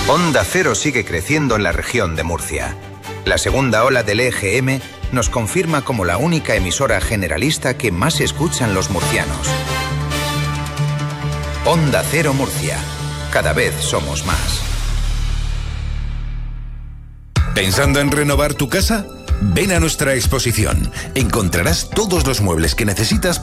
Onda Cero sigue creciendo en la región de Murcia. La segunda ola del EGM nos confirma como la única emisora generalista que más escuchan los murcianos. Onda Cero Murcia. Cada vez somos más. ¿Pensando en renovar tu casa? Ven a nuestra exposición. Encontrarás todos los muebles que necesitas